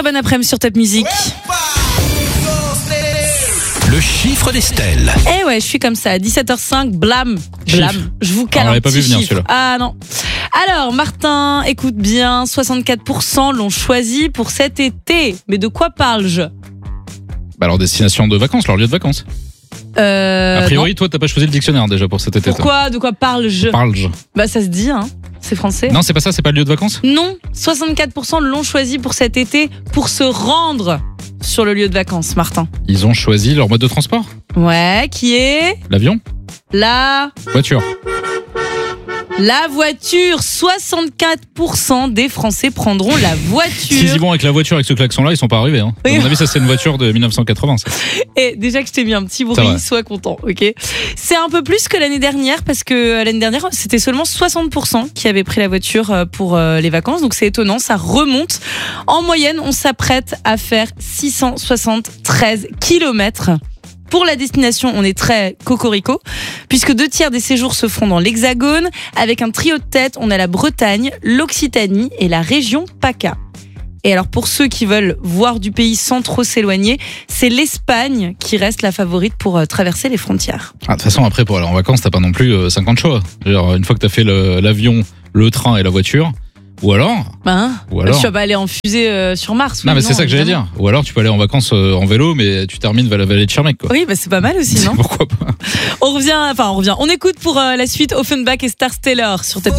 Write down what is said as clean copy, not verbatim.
Très bon après-midi sur Top Music. Le chiffre d'Estelle. Eh ouais, je suis comme ça. 17h05, blam. Chiffre. Je vous cale On un l'avait pas petit vu venir, chiffre. celui-là. Ah non. Alors, Martin, écoute bien, 64% l'ont choisi pour cet été. Mais de quoi parle-je ? Bah alors, destination de vacances, leur lieu de vacances. A priori, toi, t'as pas choisi le dictionnaire déjà pour cet été. Pourquoi ? De quoi parle-je ? Parle-je. Bah ça se dit, hein. C'est français. Non, c'est pas ça, c'est pas le lieu de vacances. Non, 64% l'ont choisi pour cet été pour se rendre sur le lieu de vacances, Martin. Ils ont choisi leur mode de transport. Ouais, qui est L'avion, la voiture. voiture. 64% des Français prendront la S'ils y voiture. vont avec la voiture, avec ce klaxon-là, ils sont pas arrivés. Hein. Oui. À mon avis, ça c'est une voiture de 1980. Ça. Et déjà que je t'ai mis un petit Ça va. bruit, sois content, ok ? C'est un peu plus que l'année dernière parce que l'année dernière, c'était seulement 60% qui avaient pris la voiture pour les vacances. Donc c'est étonnant, ça remonte. En moyenne, on s'apprête à faire 673 kilomètres. Pour la destination, on est très cocorico, puisque 2/3 des séjours se font dans l'Hexagone. Avec un trio de tête, on a la Bretagne, l'Occitanie et la région PACA. Et alors pour ceux qui veulent voir du pays sans trop s'éloigner, c'est l'Espagne qui reste la favorite pour traverser les frontières. Ah, de toute façon, après, pour aller en vacances, t'as pas non plus 50 choix. Genre, une fois que t'as fait l'avion, le train et la voiture, ou alors... Tu vas pas aller en fusée sur Mars. Non, oui, mais c'est ça que j'allais évidemment. dire. Ou alors, tu peux aller en vacances en vélo, mais tu termines vers la vallée de Schirmeck, quoi. Oui, bah c'est pas mal aussi, non ? Pourquoi pas ? On revient. On écoute pour la suite Offenbach et Star Stellar sur Top